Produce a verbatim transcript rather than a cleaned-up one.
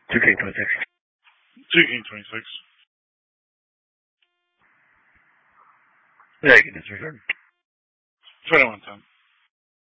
two King twenty-six. two King twenty-six. Yeah, you can disregard. twenty-one ten.